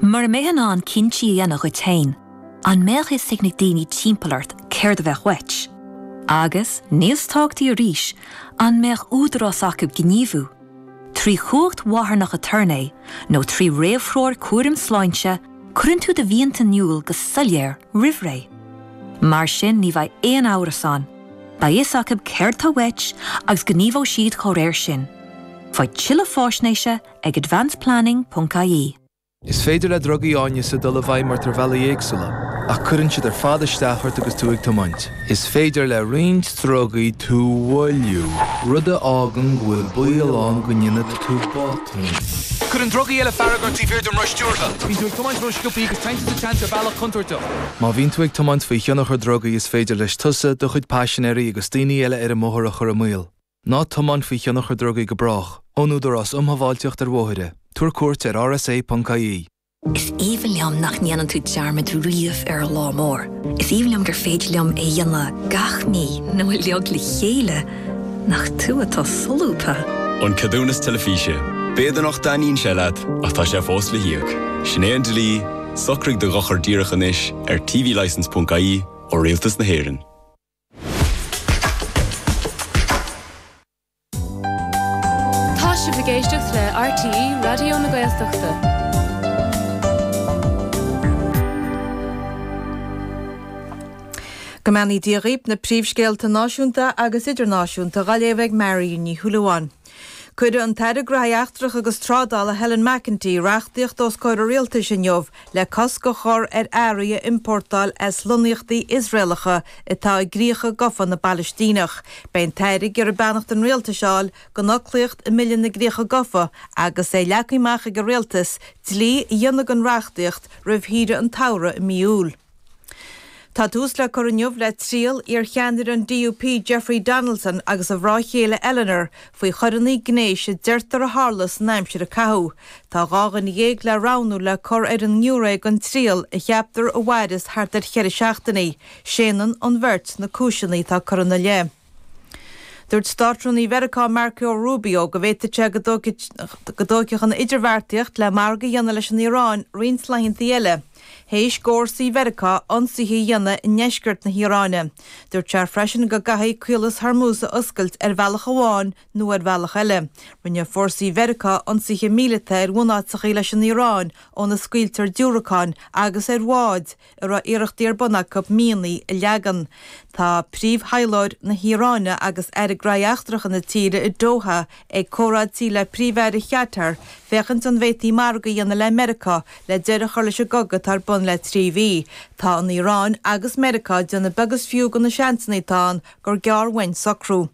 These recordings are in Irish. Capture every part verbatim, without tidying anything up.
Mar mehan an kinchi yana chutain, an melch is signig dini timpelart caird bheith wech. Agus, níos tágtí a ríis, an mech údras acub gníomhú. Trí chuacht wahar nach a turné, nó trí réamhróir cuairim sláinte, cuireann tú de bhíonta niúil go sulléir rivré. Mar sin ní bheith éon áras an, ba is acub caird tá wech agus gníomhó siad choréir sin. Fáid chile fásnéise ag advanced planning dot I E. Is féidir le drogaí áine sa dul a bhaid mar tar bheala éagsúla, ach cuireann siad ar fada steachart agus tú ag tomaint. Is féidir le riint drogaí tú bhfuilú, rud a ágan bhfuil buíoll an go nginine tú bátain. Cuireann drogaí eile faragart tí bhírdum roisteúrtha. Bhín tú ag tomaint roisciúpaí agus tainte sa teanta bheala chuntarta. Má bhín tú ag tomaint faoi cheannach ar drogaí is féidir leis tusa do chuid passionéirí agus daoine eile ar a móthar a chur a míl. Ná tomaint faoi cheannach ar drogaí go brach, ónúdar as umhaváilteocht ar mhóthire. Tuair cuairt ar R S A dot I E. Is even liam nach níanaan tú dearmid riamh ar lá mór. Is even liam gur féidir liam é dhéanana gach ní nó leog le chéile nach tú atá solúpa. An cadúnas telefíse, béad nach daíonn sé leat ach tá sé fós le hiíoch. Sinéad de lí, socraigh de gachar díreachan is ar T V license dot I E ó Rialtas na hÉireann. Tá sé bhgéisteach le R T E Radio na Gaeltachta. Gomani diarib na príomhscéalta náisiúnta agus idirnáisiúnta galéimh Mary ní Thualaháin. Cuireadh an taire graíachtrach agus trádála Helen McEntee reachtaíocht os cóir rialta sin jobh le cos go chur ar áirithe importáil as loníochtaí Israelacha atá ag gríocha gofan na Palestínach. Bein taire gur bannacht an rialta seáil go nachclíocht a milliún na gríocha gofa agus é leacaimach go rialtas dlí dionach an reachtaíocht roimh híre an tara i miúil. Tá dús le corniuh le tríal ar cheandir an D U P Jeffrey Donaldson agus a bhráchéile Eleanor faoi chorannaí gnéis sé deirtar a hálas naimsir a cathú. Tá gágan dhéag le ránú le cor ar an nniuréig an tríal a cheaptar a bhairis thart ar cheir seachtaí, séanan an bhirt na cúiseannaí tá corna le. Dúirt startrúnaí Vericá Marco Rubio go bhhéite godóiciach an idirhharrtaíocht le marga dhéanana leis an Iorán rions leithintí eile. Héis górsaí Vericá ionsaithe dhéanana i neisgurt na Híráine. Dúirt tear freisin go gaithí cuilas Harmúsa oscailt ar bhealach amháin nó ar bhealach eile. Rinne fórsaí Vericá ionsaithe mílite ar bhunáteach leis an Iorán ó na scailtear Dúracán agus ar bháid ar a iireachtaí ar bunach go míonaí i leagan. Tá príomhthaileoir na Híráine agus ar a graíachtrach na tíre i Doha ag córadtí le príomhheir cheatar fechant an bhétaí marga dhéanana le America le deireadh chuir leis a gogad tar bun le trí bhí. Tá an Iorán agus America déanana begus fiú go na seansanaí táin gur gearhain socrú.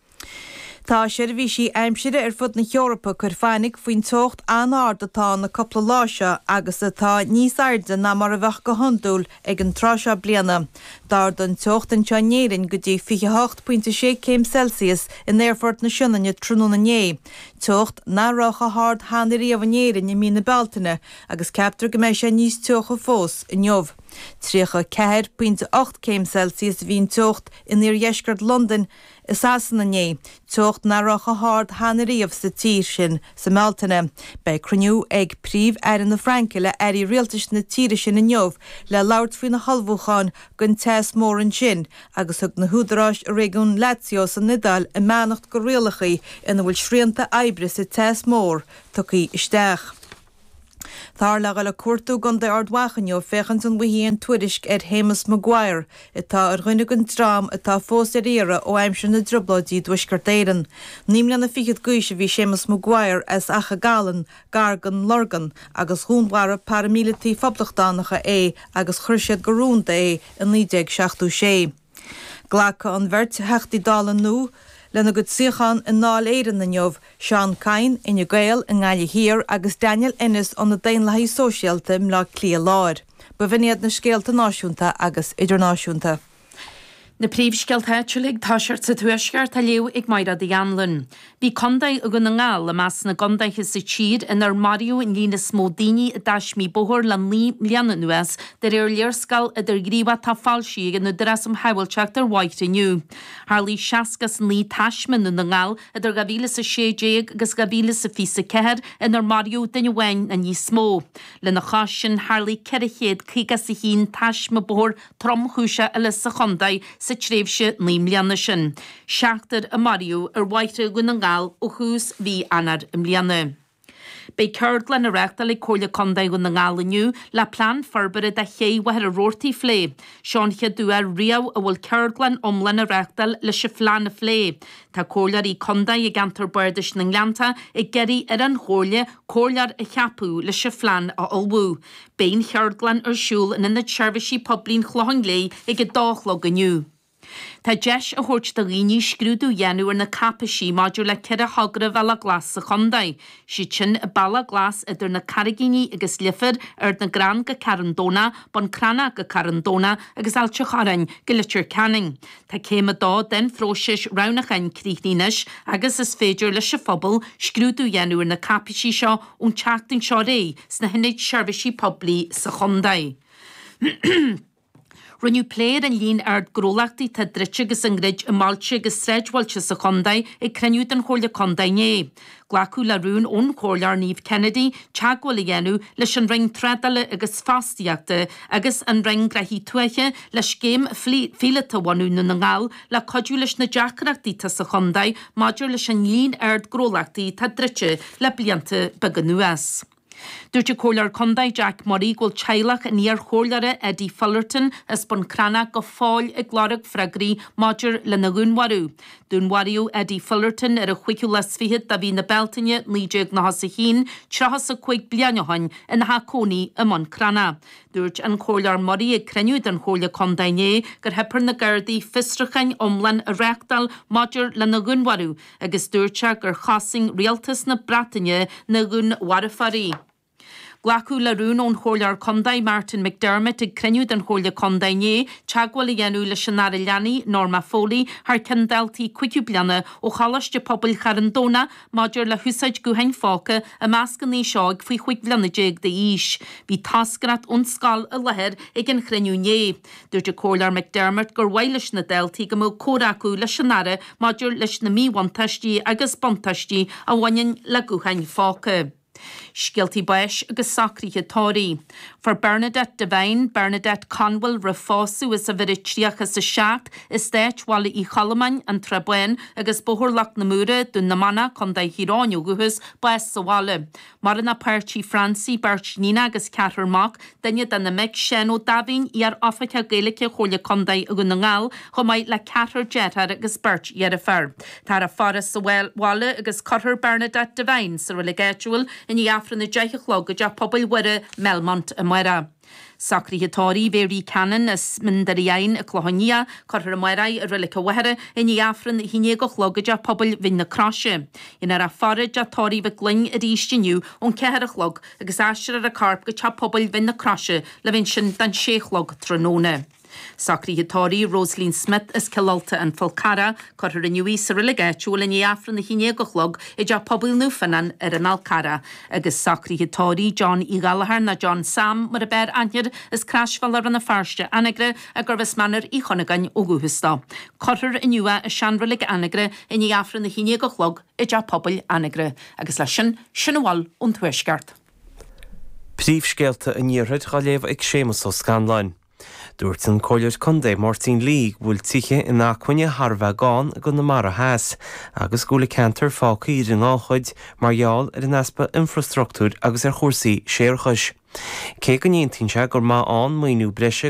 Tá seirbhísí aimsire ar fud na Eorpa chur fáinnig faoin tocht anáard atá na coppla láise agus atá níos airde ná mar a bheith go hundúil ag an tráseo bliana. Dar don tocht an teanéirin go dtí fiche pointe sé céim Celsius in éirfort na siúnaine trúna né. Tocht nárácha hard hánirí a bhanéirin i mína beltaine agus captar go méid sé níos tucha fós in jobh. Trícha ceir pointe ocht céim Celsius hín tocht in ir jeisgurt London is asanna né. Tocht nárácha hard hániríomh sa tír sin sa meltaine. Bei cruniú ag príomh ar na Franca le airí rialtas na tíre sin in jobh le labhart faoin na halbhúcháin gon teas mór an sin agus thug na húdaráis a réún Lazio san Nidal i meannacht go rialachaí ina bhfuil srianta aibre sa teas mór tucaí isteach. Thar le le cuatú gan de ardwachanio fechant an bhuiíon tuairisc ar Hémas Maguire atá ar rinne an trám atá fós ar éire ó aimsin na dribbládí dúisgurt éireann. Nímle na fichad gúise bhí Séamus Maguire as acha galan, gargan, lorgan agus húnbhara paramilití fablachtánacha é agus chuirsead gorúnta é in nídéag seachtú sé. Ghlacha an bhirt heachtaí dála nó lena go siochan in náil éireann na neomh, Sean Cain in Gael in Gáile Hir agus Daniel Innes an na Daonlaí Sóisialta mlá clia láir. Ba bhíad na scéalta náisiúnta agus idirnáisiúnta. Na príomhsceiltéitiúlaigh tá seart sa tuaisceart a leo ag maidad í anlann. Bhí condaigh a go na ngáil le meas na gondaiche sa tír in ar Mario in lína smó daoine a daismí bóthir le ní leanna nuas de réir léirscail idir gríomha tá fáilsí ag na dras am haibhilteach ar White inniu. Tharlaí seascas ní taismin na ngáil idir gabhíle sa sédéag agus gabhíle sa fi sa ceir in ar Mario duine bhain na ní smó. Le na cháis sin tharlaí ceirichéad chuige sa hín taisme bóthir tromchúise a le sa condaigh sa tréimhse ní mbliana sin. Seachtar a Mario ar White go na ngáil ó chús bhí anar im mbliana. Bei ceird le na reachta le cóla condaigh go na ngáil inniu le plán forbere de ché wahar a rórtaí phlé. Seán che dúar riamh a bhfuil ceird omlan na reachtal le se phláán na phlé. Tá cólar í condaigh i gantar bairdis na nglanta i geirí ar an chóla cólar a cheapú le se phláán a olbú. Bein ceird ar siúl in na tseirbhísí poblín chlothang lé ag go dálog inniu. Tá deis a thuirt do riní scrúdú dhéanú ar na capasí maidiú le ceir a hagra bhela glas sa condaigh. Si sin a balla glas idir na carigíní agus lifir ar na gran go carandóna bon crana go carandóna agus ailte charain go litir canning. Tá céime dá den fróisis ránachan críchnínis agus is féidir leis se phobal scrúdú dhéanú ar na capasí seo ón teachtain seo ré sna hinnéid seirbhísí poblí sa condaigh. Runniu pléir an lín ard grólachtaí tá drite agus an grid a máilte agus sreidhwailte sa condaigh i creniú den chóla condaigh né. Glacú le rún ón chólar Níomh Kennedy teagháil i dhéanú leis an ring tredala agus fástiíachta agus an ring graithí tuaiche leis céim fílata bhainú na ngáil le codú leis na deacharachtaí tá sa condaigh maidir leis an lín ard grólachtaí tá drite le blianta beag nuas. Dúirte cólar condaigh Jack Murray ghfuil teilech a níor chólare Eddie Fullerton is bon crana go fáil i glárag fregraí maidir le na gúnwarú. Dúnwarú Eddie Fullerton ar a chuiciú lesfiad a bhí na beltaine lídeag na hasa hín trahas a chuig blianahain in na hacóní a mon crana. Dúirt an cólar Murray ag creniú den chóla condaigh né gur hepar na gardaí fistrachain omlan a reachtal maidir le na gúnwarú agus dúirte gur chasing rialtas na brataine na gún warafarí. Glacú le rún ón chólar condaigh Martin McDermott ag creniú den chóla condaigh né teagháil i dhéanú le Sinead Leanaí Norma Foley haar cendaltaí cuiciú bliana ó chalaiste pobl charandóna maidir le húsáid guhain fáca a meascan ní seág faoi chuig blianaigéag de ís. Bhí tascarat ón scal a lethir ag an creniú né. Dúirte cólar McDermott gur bhailis na deltaí go mó córaú le Sinead maidir leis na míhaintaistí agus bontaistí a bhainein le guhain fáca. Scialtaí bais agus sacríthe tóirí. For Bernadette Devine, Bernadette Conwell Rafásu is a bhiritriach as a seacht is déit wala í chalaman an trebuin agus bóthir lach na múra dún na mana condaigh hirániu guhus bais sa wala. Mar na Perchi Franci, Berchnina agus Catarmach danne dan na meg sen ó Davin iar offacha gaelice chola condaigh a gun ngáil chomaid le Catar Jetar agus Berch iar a fer. Tar a faras sa wala agus Cotter Bernadette Devine sa religatual in í afran na deichlog a pobl wire Melmont a muera. Sacríthe tóirí bhéirí canan is mindariain a clohannia Cotter a muerai a relica wahara in í afran híine go chlog a pobl vin na crashe. In ar a farid a tóirí ve gling a rístiniu ón ceher a chlog agus asir a carp go pobl vin na crashe le vin sin dan séchlog tróna. Sacríthe tóirí Rosalín Smith is ceolta an Folcara Cotter a nuí sa religatual in í afran na híine go chlog i d pobl nufanan ar an Alcara agus sacríthe tóirí John I Gallagher na John Sam mar a ber anir is crashfallar an na farste anagre a gurvis manner I chonagan ó guhusta. Cotter a nua a seanralig anagre in í afran na híine go chlog i d pobl anagre agus lei sin sinahil ón tuaisceart. Príomhscéalta a níorthid gá léamh ag sémas ó Scanlain. Dúirt an cóileir condaigh Martin Lee bhfuil tíche in ácuine Harbheith gáin go na mar a heas, agus gúla cantar fáca idir an áchuid margheall ar an aspa infrastruchtúr agus ar chórsaí séarchais. Cé go níontínse gur má an maoinú breise